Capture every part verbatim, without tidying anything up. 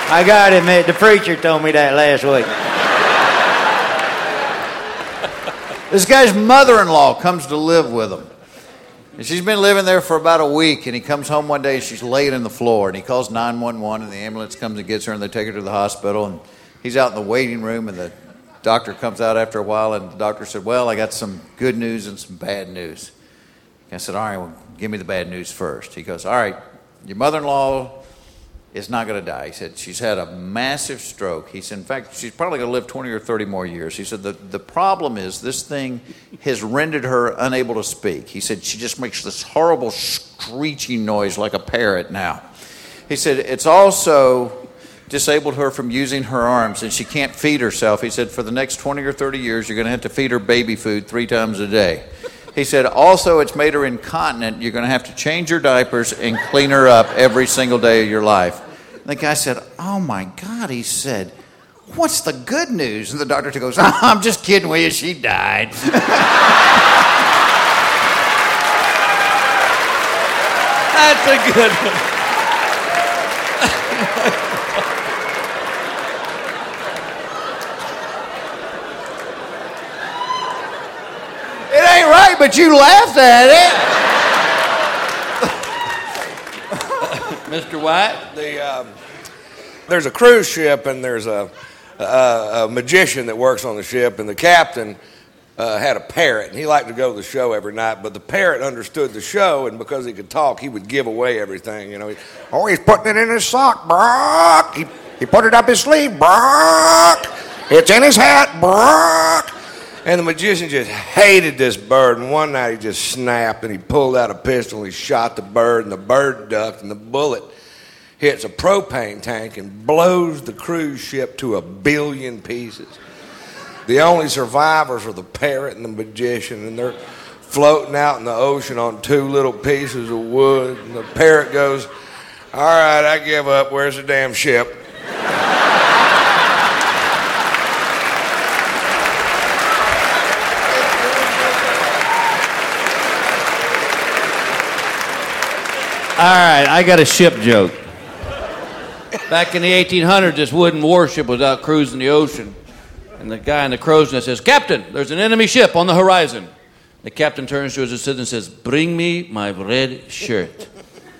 I got to admit, the preacher told me that last week. This guy's mother-in-law comes to live with him. And she's been living there for about a week, and he comes home one day and she's laid on the floor, and he calls nine one one, and the ambulance comes and gets her, and they take her to the hospital, and he's out in the waiting room, and the doctor comes out after a while, and the doctor said, well, I got some good news and some bad news. I said, all right, well, give me the bad news first. He goes, all right, your mother-in-law is not going to die. He said, she's had a massive stroke. He said, in fact, she's probably going to live twenty or thirty more years. He said, the, the problem is this thing has rendered her unable to speak. He said, she just makes this horrible screeching noise like a parrot now. He said, it's also disabled her from using her arms, and she can't feed herself. He said, for the next twenty or thirty years, you're going to have to feed her baby food three times a day. He said, also, it's made her incontinent. You're going to have to change her diapers and clean her up every single day of your life. And the guy said, oh, my God. He said, what's the good news? And the doctor goes, oh, I'm just kidding with you. She died. That's a good one. It ain't right, but you laughed at it. Mister White? The, um, there's a cruise ship, and there's a, a, a magician that works on the ship, and the captain uh, had a parrot, and he liked to go to the show every night, but the parrot understood the show, and because he could talk, he would give away everything. You know, he, oh, he's putting it in his sock, Brock. He, he put it up his sleeve, Brock. It's in his hat, Brock. And the magician just hated this bird, and one night he just snapped, and he pulled out a pistol, and he shot the bird, and the bird ducked, and the bullet hits a propane tank and blows the cruise ship to a billion pieces. The only survivors are the parrot and the magician, and they're floating out in the ocean on two little pieces of wood, and the parrot goes, all right, I give up, where's the damn ship? All right, I got a ship joke. Back in the eighteen hundreds, this wooden warship was out cruising the ocean. And the guy in the crow's nest says, Captain, there's an enemy ship on the horizon. The captain turns to his assistant and says, bring me my red shirt.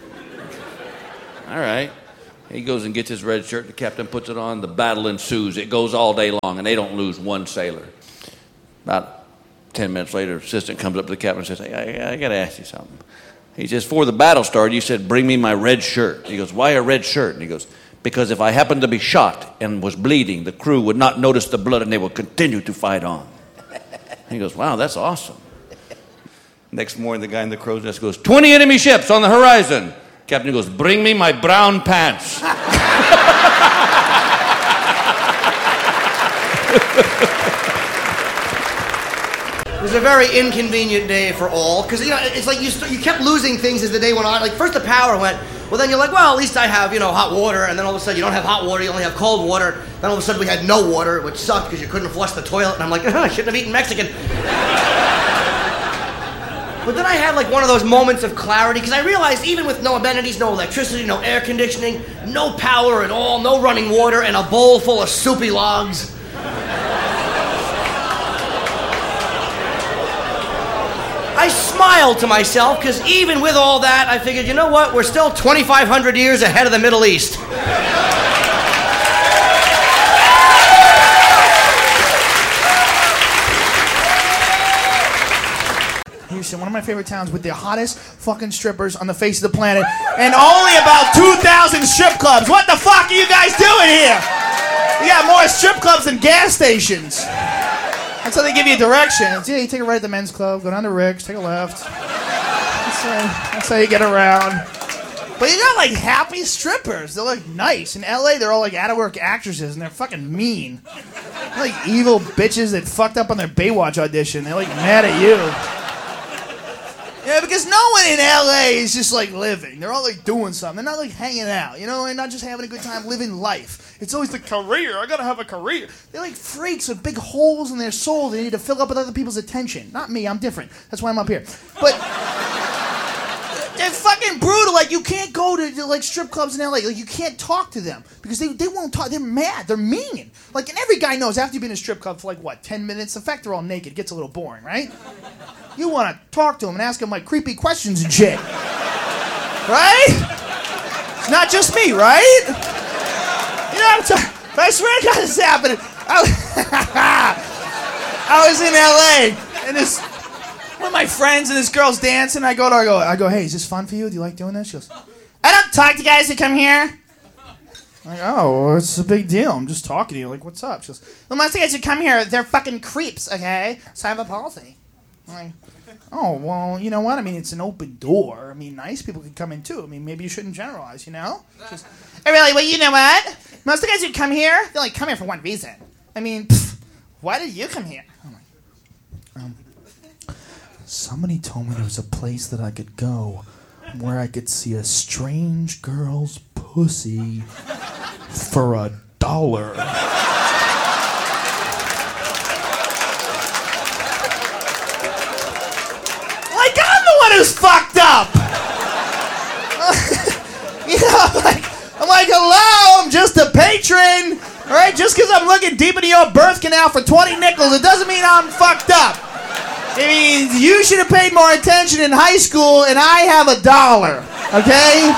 All right. He goes and gets his red shirt. The captain puts it on. The battle ensues. It goes all day long, and they don't lose one sailor. About ten minutes later, the assistant comes up to the captain and says, hey, I, I got to ask you something. He says, before the battle started, you said, bring me my red shirt. He goes, why a red shirt? And he goes, because if I happened to be shot and was bleeding, the crew would not notice the blood and they would continue to fight on. He goes, wow, that's awesome. Next morning, the guy in the crow's nest goes, twenty enemy ships on the horizon. Captain goes, bring me my brown pants. It was a very inconvenient day for all, because, you know, it's like you st- you kept losing things as the day went on. Like, first the power went, well, then you're like, well, at least I have, you know, hot water, and then all of a sudden you don't have hot water, you only have cold water. Then all of a sudden we had no water, which sucked because you couldn't flush the toilet, and I'm like, I shouldn't have eaten Mexican. But then I had, like, one of those moments of clarity, because I realized even with no amenities, no electricity, no air conditioning, no power at all, no running water, and a bowl full of soupy logs, I smiled to myself, because even with all that, I figured, you know what, we're still twenty-five hundred years ahead of the Middle East. Houston, one of my favorite towns with the hottest fucking strippers on the face of the planet, and only about two thousand strip clubs. What the fuck are you guys doing here? You got more strip clubs than gas stations. That's how they give you directions. Yeah, you take a right at the men's club, go down to Rick's, take a left. That's how, that's how you get around. But you got, like, happy strippers. They're, like, nice. In L A, they're all, like, out-of-work actresses, and they're fucking mean. They're, like, evil bitches that fucked up on their Baywatch audition. They're, like, mad at you. Yeah, because no one in L A is just, like, living. They're all, like, doing something. They're not, like, hanging out. You know, they're not just having a good time living life. It's always the career. I gotta have a career. They're, like, freaks with big holes in their soul they need to fill up with other people's attention. Not me. I'm different. That's why I'm up here. But They're fucking brutal. Like, you can't go to, to, like, strip clubs in L A. Like, you can't talk to them because they, they won't talk. They're mad. They're mean. Like, and every guy knows after you've been in a strip club for, like, what, ten minutes? In fact, they're all naked. It gets a little boring, right? You want to talk to them and ask them, like, creepy questions and shit. Right? It's not just me, right? You know what I'm talking about? I swear to God, this is happening. I was, I was in L A, and this... One of my friends and this girl's dancing. I go to her, I go, I go, hey, is this fun for you? Do you like doing this? She goes, I don't talk to guys that come here. I'm like, oh, well, it's a big deal. I'm just talking to you. Like, what's up? She goes, well, most guys who come here, they're fucking creeps, okay? So I have a policy. I'm like, oh, well, you know what? I mean, it's an open door. I mean, nice people can come in too. I mean, maybe you shouldn't generalize, you know? Just, I really, well, you know what? Most of the guys who come here, they only come here for one reason. I mean, pff, why did you come here? I'm like, um... somebody told me there was a place that I could go where I could see a strange girl's pussy for a dollar. Like, I'm the one who's fucked up. You know, I'm like, I'm like, hello, I'm just a patron. All right, just because I'm looking deep into your birth canal for twenty nickels, it doesn't mean I'm fucked up. It means you should have paid more attention in high school, and I have a dollar, okay?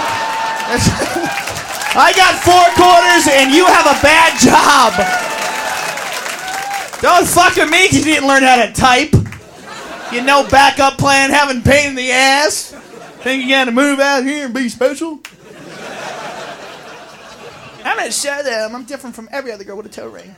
I got four quarters, and you have a bad job. Don't fuck with me because you didn't learn how to type. You know backup plan, having pain in the ass. Think you gotta move out here and be special? I'm gonna show them I'm different from every other girl with a toe ring.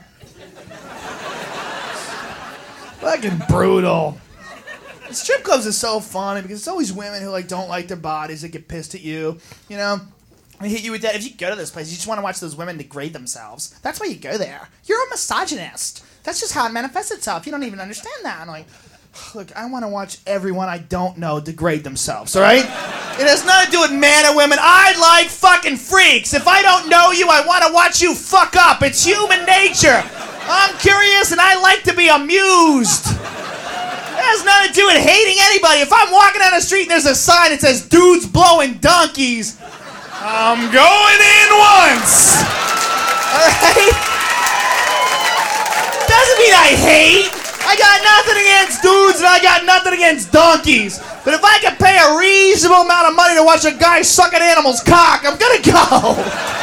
Fucking brutal. Strip clubs are so funny because it's always women who like don't like their bodies that get pissed at you. You know, they hit you with that. If you go to this place, you just want to watch those women degrade themselves. That's why you go there. You're a misogynist. That's just how it manifests itself. You don't even understand that. I'm like, look, I want to watch everyone I don't know degrade themselves. All right? It has nothing to do with man or women. I like fucking freaks. If I don't know you, I want to watch you fuck up. It's human nature. I'm curious and I like to be amused. It has nothing to do with hating anybody. If I'm walking down the street and there's a sign that says dudes blowing donkeys, I'm going in once. Alright? Doesn't mean I hate. I got nothing against dudes and I got nothing against donkeys. But if I can pay a reasonable amount of money to watch a guy suck an animal's cock, I'm gonna go.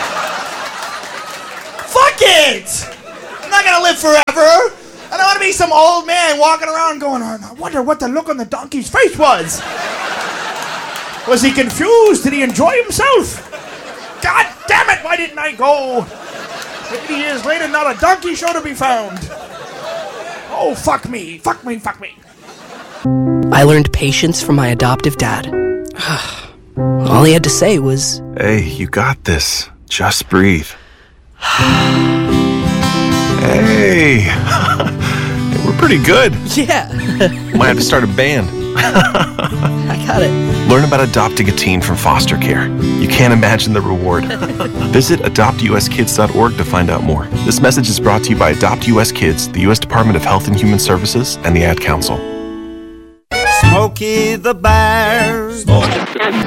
Fuck it. I'm not gonna live forever. I don't want to be some old man walking around going, I wonder what the look on the donkey's face was. Was he confused? Did he enjoy himself? God damn it, why didn't I go? eighty years later, not a donkey show to be found. Oh, fuck me, fuck me, fuck me. I learned patience from my adoptive dad. All he had to say was, hey, you got this. Just breathe. Hey, we're pretty good. Yeah. Might have to start a band. I got it. Learn about adopting a teen from foster care. You can't imagine the reward. Visit adopt u s kids dot org to find out more. This message is brought to you by Adopt U S Kids, the U S Department of Health and Human Services, and the Ad Council. Smokey the Bear.